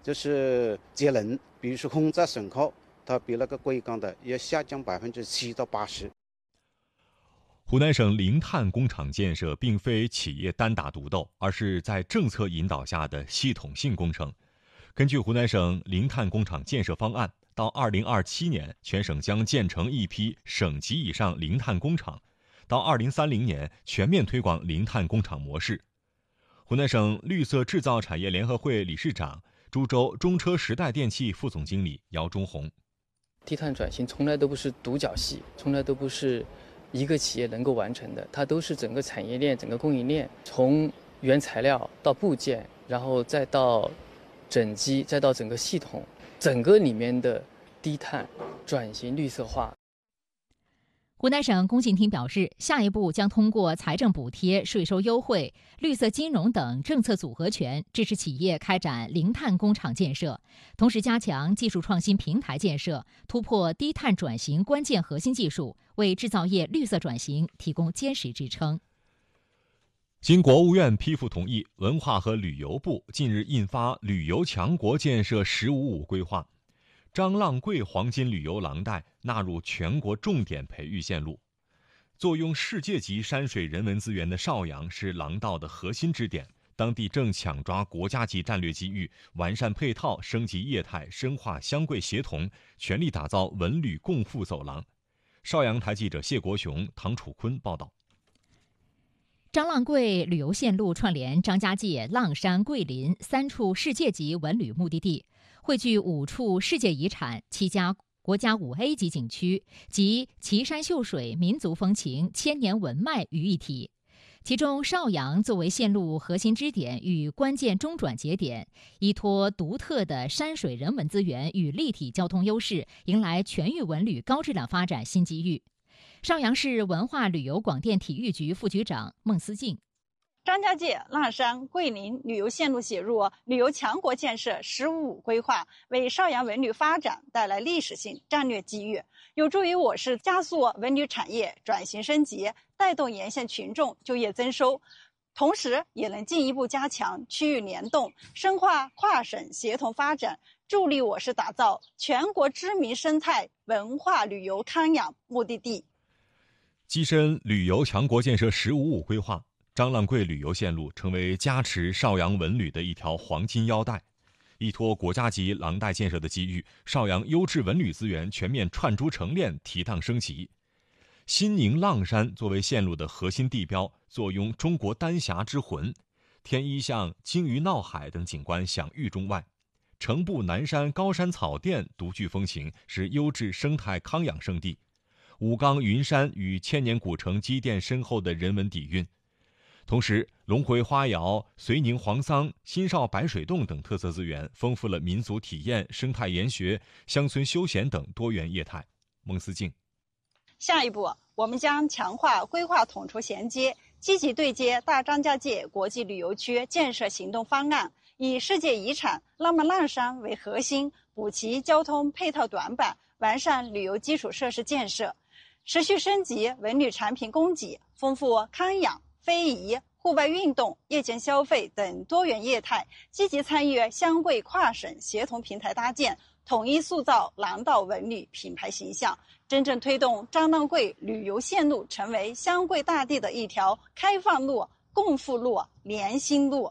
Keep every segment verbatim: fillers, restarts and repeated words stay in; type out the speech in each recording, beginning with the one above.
就是节能，比如说空载损耗，它比那个硅钢的要下降百分之七到八十。 湖南省零碳工厂建设并非企业单打独斗，而是在政策引导下的系统性工程。根据湖南省零碳工厂建设方案，到二零二七年，全省将建成一批省级以上零碳工厂；到二零三零年，全面推广零碳工厂模式。湖南省绿色制造产业联合会理事长、株洲中车时代电器副总经理姚忠红： 低碳转型从来都不是独角戏，从来都不是一个企业能够完成的，它都是整个产业链、整个供应链，从原材料到部件，然后再到整机，再到整个系统，整个里面的低碳转型绿色化。 湖南省工信厅表示，下一步将通过财政补贴、税收优惠、绿色金融等政策组合拳，支持企业开展零碳工厂建设，同时加强技术创新平台建设，突破低碳转型关键核心技术，为制造业绿色转型提供坚实支撑。 经国务院批复同意，文化和旅游部近日印发《旅游强国建设“十五五”规划》，张浪贵黄金旅游廊带纳入全国重点培育线路。坐拥世界级山水人文资源的邵阳是廊道的核心支点，当地正抢抓国家级战略机遇，完善配套，升级业态，深化湘桂协同，全力打造文旅共富走廊。邵阳台记者谢国雄、唐楚坤报道。 张浪贵旅游线路串联张家界、浪山、桂林三处世界级文旅目的地，汇聚五处世界遗产、七家国家五 A 级景区及奇山秀水、民族风情、千年文脉于一体。其中，邵阳作为线路核心支点与关键中转节点，依托独特的山水人文资源与立体交通优势，迎来全域文旅高质量发展新机遇。邵阳市文化旅游广电体育局副局长孟思静： 张家界、浪山、桂林旅游线路写入旅游强国建设“十五五”规划，为邵阳文旅发展带来历史性战略机遇，有助于我市加速文旅产业转型升级，带动沿线群众就业增收，同时也能进一步加强区域联动，深化跨省协同发展，助力我市打造全国知名生态文化旅游康养目的地。 跻身旅游强国建设“十五五”规划，张浪贵旅游线路成为加持邵阳文旅的一条黄金腰带。依托国家级廊带建设的机遇，邵阳优质文旅资源全面串珠成链，提档升级。新宁浪山作为线路的核心地标，坐拥中国丹霞之魂，天一巷、鲸鱼闹海等景观享誉中外。城步南山高山草甸独具风情，是优质生态康养胜地。武冈云山与千年古城积淀深厚的人文底蕴，同时龙回花窑、绥宁黄桑、新邵白水洞等特色资源，丰富了民族体验、生态研学、乡村休闲等多元业态。孟思静： 下一步，我们将强化规划统筹衔接，积极对接大张家界国际旅游区建设行动方案，以世界遗产浪漫浪山为核心，补齐交通配套短板，完善旅游基础设施建设，持续升级文旅产品供给，丰富康养、非遗、户外运动、夜间消费等多元业态，积极参与湘桂跨省协同平台搭建，统一塑造廊道文旅品牌形象，真正推动张浪贵旅游线路成为湘桂大地的一条开放路、共富路、连心路。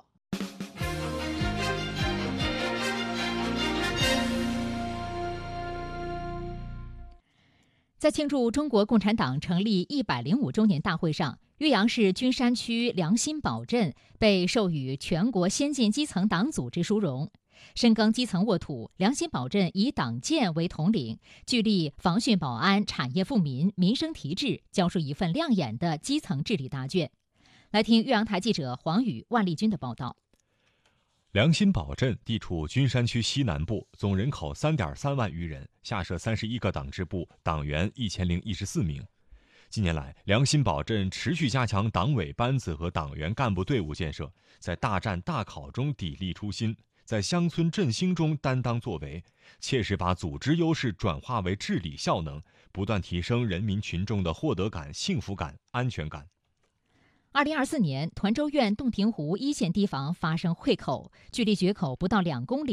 在庆祝中国共产党成立一百零五周年大会上，岳阳市君山区良心堡镇被授予全国先进基层党组织殊荣。深耕基层沃土，良心堡镇以党建为统领，聚力防汛保安、产业富民、民生提质，交出一份亮眼的基层治理答卷。来听岳阳台记者黄宇、万丽君的报道。 良心堡镇地处君山区西南部，总人口 三点三万余人，下设三十一个党支部，党员一千零一十四名。近年来，良心堡镇持续加强党委班子和党员干部队伍建设，在大战大考中砥砺初心，在乡村振兴中担当作为，切实把组织优势转化为治理效能，不断提升人民群众的获得感、幸福感、安全感。 二零二四年，团州县洞庭湖一线堤防发生溃口，距离决口不到两公里。